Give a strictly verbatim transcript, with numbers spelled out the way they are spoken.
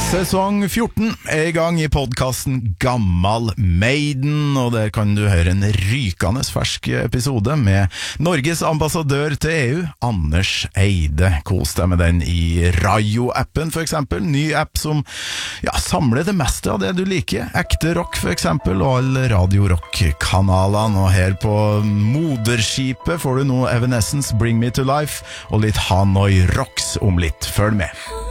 Sesong fjorten er i gang i podcasten Gammal Maiden, og der kan du høre en rykende fersk episode med Norges ambassadør til E U, Anders Eide. Kos deg med den i Rayo-appen for eksempel, ny app som ja, samler det meste av det du liker, ekte rock for eksempel, og alle Radio Rock-kanalene, og her på moderskipet får du nå Evanescence, Bring Me To Life, og litt Hanoi Rocks om litt. Følg med!